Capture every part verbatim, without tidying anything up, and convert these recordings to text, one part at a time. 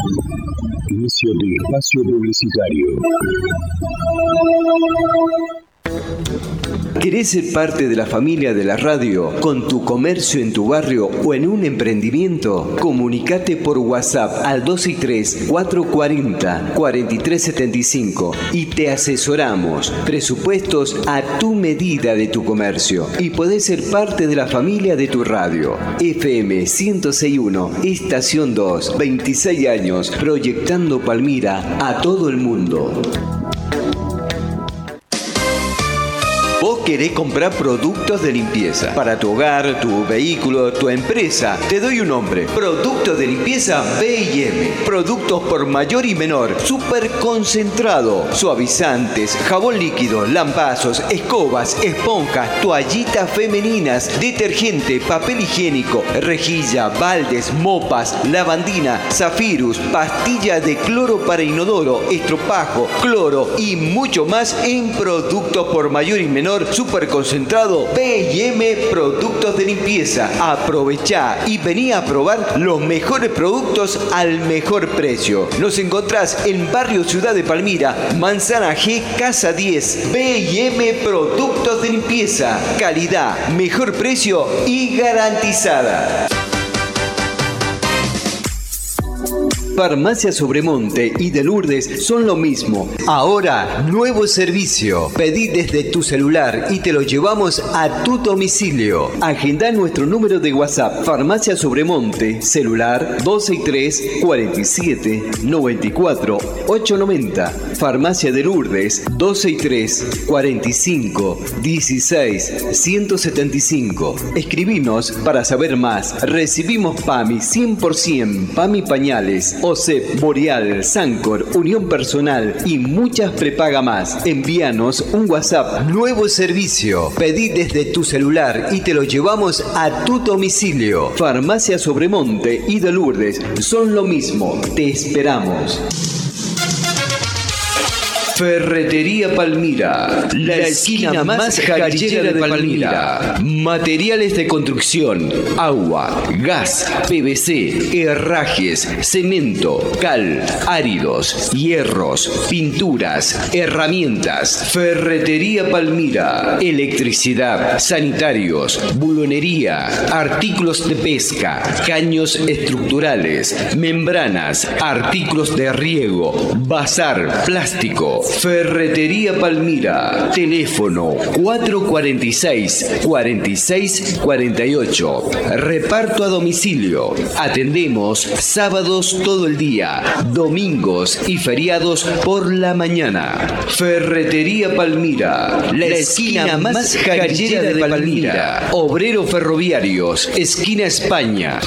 Inicio de espacio publicitario. ¿Querés ser parte de la familia de la radio con tu comercio en tu barrio o en un emprendimiento? Comunicate por WhatsApp al dos tres, cuatro cuatro cero, cuatro tres siete cinco y te asesoramos. Presupuestos a tu medida de tu comercio y podés ser parte de la familia de tu radio. F M ciento seis punto uno, Estación dos, veintiséis años, proyectando Palmira a todo el mundo. ¿Vos querés comprar productos de limpieza para tu hogar, tu vehículo, tu empresa? Te doy un nombre. Productos de limpieza B y M. Productos por mayor y menor. Súper concentrado. Suavizantes, jabón líquido, lampazos, escobas, esponjas, toallitas femeninas, detergente, papel higiénico, rejilla, baldes, mopas, lavandina, zafirus, pastilla de cloro para inodoro, estropajo, cloro y mucho más en productos por mayor y menor. Super concentrado B y M Productos de Limpieza. Aprovechá y vení a probar los mejores productos al mejor precio. Nos encontrás en Barrio Ciudad de Palmira, Manzana G, Casa diez. B y M Productos de Limpieza. Calidad, mejor precio y garantizada. Farmacia Sobremonte y de Lourdes son lo mismo. Ahora, nuevo servicio. Pedí desde tu celular y te lo llevamos a tu domicilio. Agenda nuestro número de WhatsApp. Farmacia Sobremonte, celular dos seis tres, cuarenta y siete, noventa y cuatro, ochocientos noventa. Farmacia de Lourdes, dos seis tres, cuarenta y cinco, dieciséis, ciento setenta y cinco. Escribinos para saber más. Recibimos PAMI cien por ciento, PAMI Pañales, O C E P, Boreal, Sancor, Unión Personal y muchas prepaga más. Envíanos un WhatsApp. Nuevo servicio. Pedí desde tu celular y te lo llevamos a tu domicilio. Farmacia Sobremonte y de Lourdes son lo mismo. Te esperamos. Ferretería Palmira, la esquina más jarillera de Palmira. Materiales de construcción, agua, gas, P V C, herrajes, cemento, cal, áridos, hierros, pinturas, herramientas. Ferretería Palmira, electricidad, sanitarios, bulonería, artículos de pesca, caños estructurales, membranas, artículos de riego, bazar, plástico. Ferretería Palmira. Teléfono cuatro cuatro seis, cuarenta y seis cuarenta y ocho. Reparto a domicilio. Atendemos sábados todo el día, domingos y feriados por la mañana. Ferretería Palmira. La esquina más jarillera de Palmira. Obrero Ferroviarios, esquina España.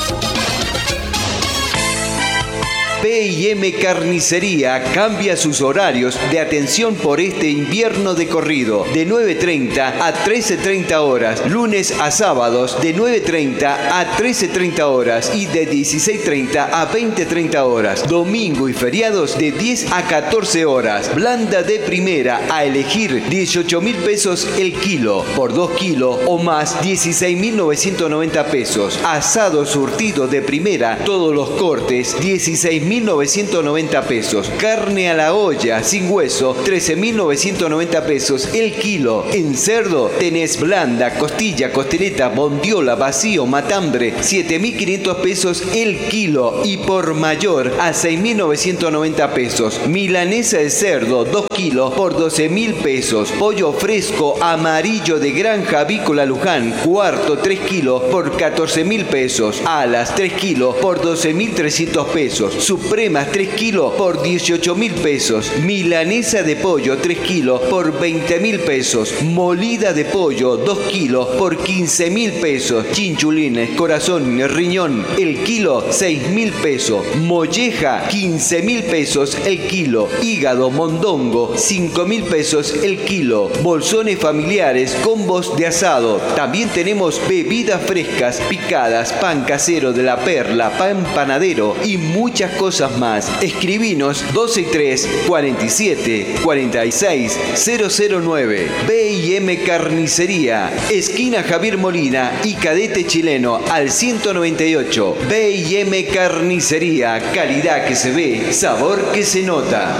P y M Carnicería cambia sus horarios de atención por este invierno de corrido de nueve treinta a trece treinta horas, lunes a sábados de nueve treinta a trece treinta horas y de dieciséis treinta a veinte treinta horas, domingo y feriados de diez a catorce horas. Blanda de primera a elegir dieciocho mil pesos el kilo, por dos kilos o más dieciséis mil novecientos noventa pesos. Asado surtido de primera, todos los cortes dieciséis mil novecientos noventa pesos. Carne a la olla sin hueso trece mil novecientos noventa pesos el kilo. En cerdo tenés blanda, costilla, costeleta, bondiola, vacío, matambre siete mil quinientos pesos el kilo y por mayor a seis mil novecientos noventa pesos. Milanesa de cerdo dos kilos por doce mil pesos. Pollo fresco amarillo de Granja Avícola Luján cuarto tres kilos por catorce mil pesos. Alas tres kilos por doce mil trescientos pesos. Supremas tres kilos por dieciocho mil pesos. Milanesa de pollo tres kilos por veinte mil pesos. Molida de pollo dos kilos por quince mil pesos. Chinchulines, corazón, riñón, el kilo seis mil pesos. Molleja quince mil pesos el kilo. Hígado, mondongo cinco mil pesos el kilo. Bolsones familiares, combos de asado. También tenemos bebidas frescas, picadas, pan casero de La Perla, pan panadero y muchas cosas cosas más. Escribinos doce tres cuarenta y siete cuarenta y seis cero cero nueve. B y M Carnicería, esquina Javier Molina y Cadete Chileno al ciento noventa y ocho. B y M Carnicería, calidad que se ve, sabor que se nota.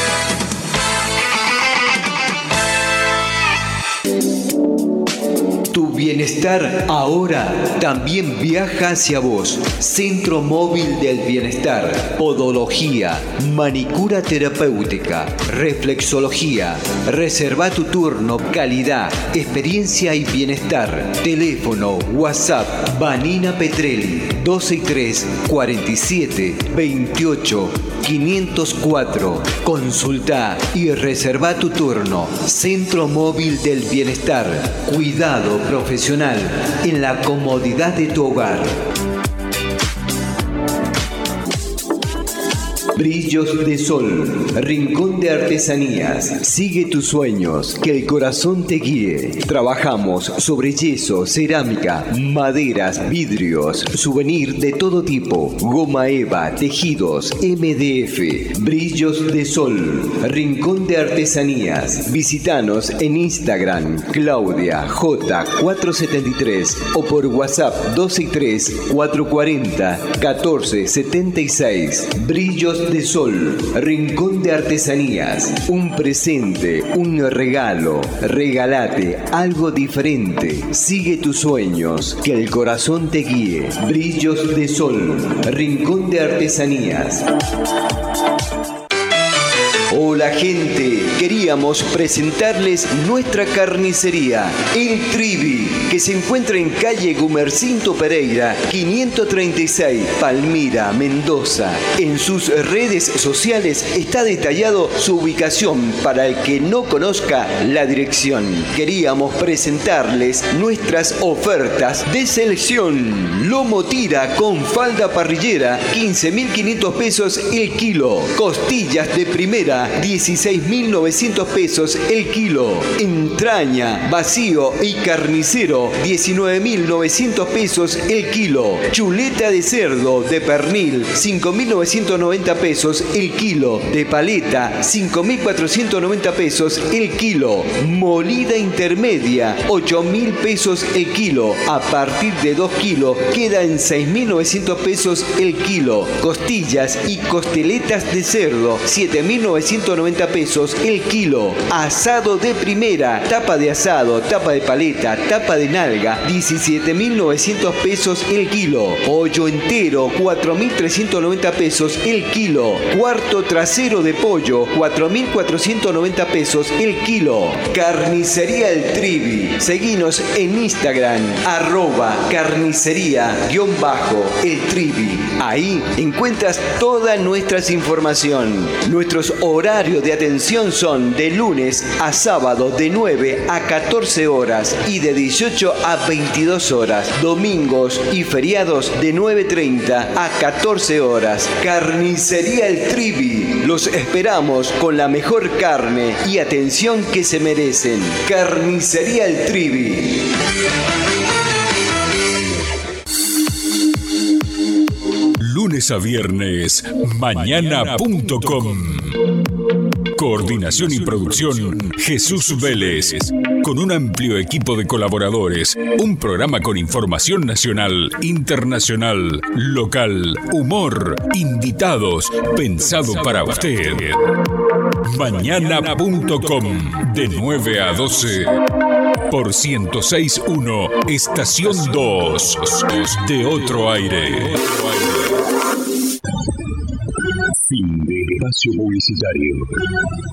Tu bienestar ahora también viaja hacia vos. Centro Móvil del Bienestar. Podología, manicura terapéutica, reflexología. Reserva tu turno, calidad, experiencia y bienestar. Teléfono, WhatsApp, Vanina Petrelli, doce tres cuarenta y siete veintiocho quinientos cuatro. Consulta y reserva tu turno. Centro Móvil del Bienestar. Cuidado profesional en la comodidad de tu hogar. Brillos de Sol, Rincón de Artesanías. Sigue tus sueños, que el corazón te guíe. Trabajamos sobre yeso, cerámica, maderas, vidrios, souvenir de todo tipo, goma eva, tejidos, M D F. Brillos de Sol, Rincón de Artesanías. Visítanos en Instagram, Claudia J cuatrocientos setenta y tres o por WhatsApp doce tres cuatrocientos cuarenta catorce setenta y seis. Brillos de Sol, Rincón de Artesanías. Un presente, un regalo. Regálate algo diferente. Sigue tus sueños, que el corazón te guíe. Brillos de Sol, Rincón de Artesanías. Hola gente, queríamos presentarles nuestra carnicería, El Trivi, que se encuentra en calle Gumercinto Pereira, quinientos treinta y seis, Palmira, Mendoza. En sus redes sociales está detallado su ubicación para el que no conozca la dirección. Queríamos presentarles nuestras ofertas de selección. Lomo tira con falda parrillera, quince mil quinientos pesos el kilo. Costillas de primera, dieciséis mil novecientos pesos el kilo. Entraña, vacío y carnicero, diecinueve mil novecientos pesos el kilo. Chuleta de cerdo de pernil, cinco mil novecientos noventa pesos el kilo. De paleta, cinco mil cuatrocientos noventa pesos el kilo. Molida intermedia, ocho mil pesos el kilo. A partir de dos kilos queda en seis mil novecientos pesos el kilo. Costillas y costeletas de cerdo, siete mil novecientos noventa pesos el kilo. Asado de primera, tapa de asado, tapa de paleta, tapa de nalga, diecisiete mil novecientos pesos el kilo. Pollo entero, cuatro mil trescientos noventa pesos el kilo. Cuarto trasero de pollo, cuatro mil cuatrocientos noventa pesos el kilo. Carnicería El Trivi. Seguinos en Instagram, arroba carnicería guión bajo El Trivi. Ahí encuentras toda nuestra información. Nuestros horarios de atención son de lunes a sábado de nueve a catorce horas y de dieciocho a veintidós horas. Domingos y feriados de nueve treinta a catorce horas. Carnicería El Trivi. Los esperamos con la mejor carne y atención que se merecen. Carnicería El Trivi. Lunes a viernes, mañana punto com. Coordinación y producción, Jesús Vélez. Con un amplio equipo de colaboradores. Un programa con información nacional, internacional, local, humor, invitados, pensado para usted. mañana punto com, de nueve a doce. Por ciento seis punto uno, Estación dos, de Otro Aire. Fin de espacio publicitario.